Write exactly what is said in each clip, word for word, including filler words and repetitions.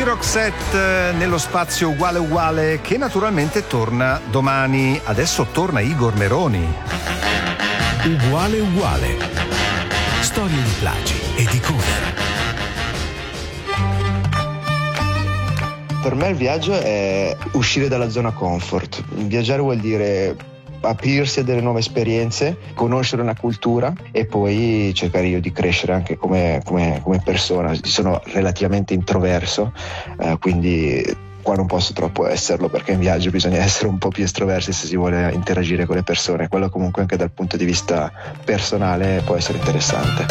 Roxette nello spazio uguale uguale, che naturalmente torna domani. Adesso torna Igor Meroni. Uguale uguale. Storie di plagi e di cover. Per me il viaggio è uscire dalla zona comfort. Viaggiare vuol dire aprirsi a delle nuove esperienze, conoscere una cultura e poi cercare io di crescere anche come, come, come persona. Sono relativamente introverso, eh, quindi qua non posso troppo esserlo, perché in viaggio bisogna essere un po' più estroversi se si vuole interagire con le persone. Quello comunque anche dal punto di vista personale può essere interessante.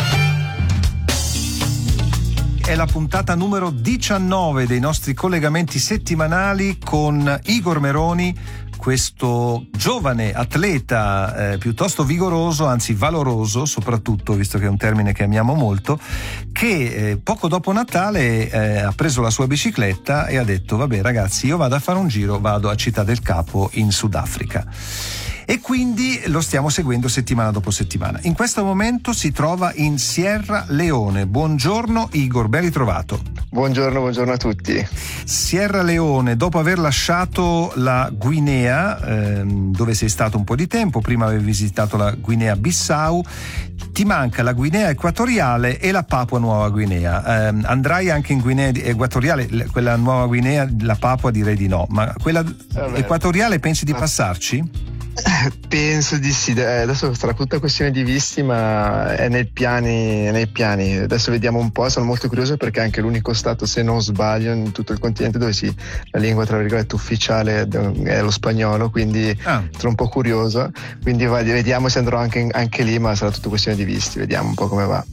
È la puntata numero diciannove dei nostri collegamenti settimanali con Igor Meroni, questo giovane atleta eh, piuttosto vigoroso, anzi valoroso soprattutto, visto che è un termine che amiamo molto, che eh, poco dopo Natale eh, ha preso la sua bicicletta e ha detto: vabbè ragazzi, io vado a fare un giro, vado a Città del Capo in Sudafrica. E quindi lo stiamo seguendo settimana dopo settimana. In questo momento si trova in Sierra Leone. Buongiorno Igor, ben ritrovato. Buongiorno, buongiorno a tutti. Sierra Leone, dopo aver lasciato la Guinea, ehm, dove sei stato un po' di tempo, prima avevi visitato la Guinea Bissau, ti manca la Guinea Equatoriale e la Papua Nuova Guinea. Eh, andrai anche in Guinea Equatoriale, quella Nuova Guinea, la Papua direi di no, ma quella Vabbè. Equatoriale pensi di ah. passarci? Penso di sì, adesso sarà tutta questione di visti, ma è nei piani, è nei piani. Adesso vediamo un po', sono molto curioso perché è anche l'unico stato, se non sbaglio, in tutto il continente dove sì, la lingua tra virgolette ufficiale è lo spagnolo, quindi ah. sono un po' curioso, quindi va, vediamo se andrò anche, anche lì, ma sarà tutta questione di visti, vediamo un po' come va.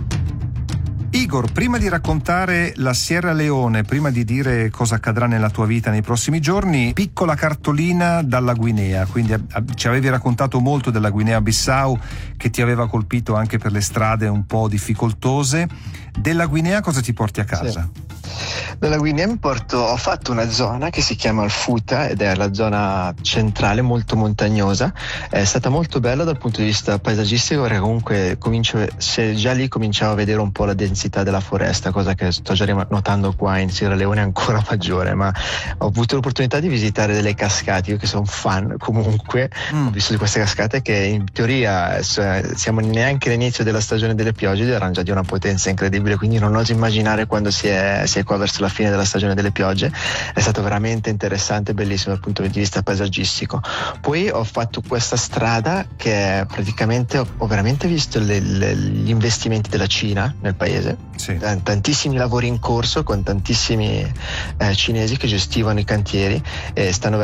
Igor, prima di raccontare la Sierra Leone, prima di dire cosa accadrà nella tua vita nei prossimi giorni, piccola cartolina dalla Guinea, quindi ci avevi raccontato molto della Guinea Bissau, che ti aveva colpito anche per le strade un po' difficoltose. Della Guinea cosa ti porti a casa? Sì. Dalla Guinea mi porto, ho fatto una zona che si chiama Alfuta ed è la zona centrale molto montagnosa. È stata molto bella dal punto di vista paesaggistico, perché comunque comincio, se già lì cominciavo a vedere un po' la densità della foresta, cosa che sto già notando qua in Sierra Leone ancora maggiore, ma ho avuto l'opportunità di visitare delle cascate. Io che sono un fan comunque mm. ho visto di queste cascate che in teoria siamo neanche all'inizio della stagione delle piogge ed erano già di una potenza incredibile, quindi non oso immaginare quando si è, si è qua verso la fine della stagione delle piogge. È stato veramente interessante, bellissimo dal punto di vista paesaggistico. Poi ho fatto questa strada che praticamente ho, ho veramente visto le, le, gli investimenti della Cina nel paese, sì. Tantissimi lavori in corso con tantissimi eh, cinesi che gestivano i cantieri e stanno